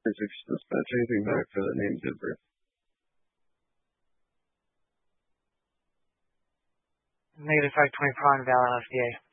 Physics dispatch anything back for the name Denver. -520 Prawn Valor FDA.